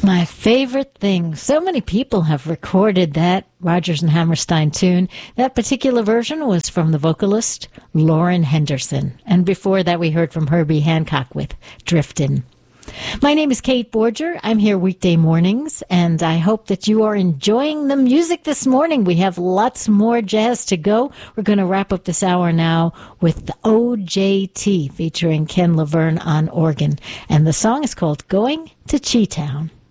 My favorite thing. So many people have recorded that Rodgers and Hammerstein tune. That particular version was from the vocalist Lauren Henderson. And before that, we heard from Herbie Hancock with Driftin'. My name is Kate Borger. I'm here weekday mornings, and I hope that you are enjoying the music this morning. We have lots more jazz to go. We're going to wrap up this hour now with the OJT featuring Ken Laverne on organ. And the song is called Going to Chi-Town.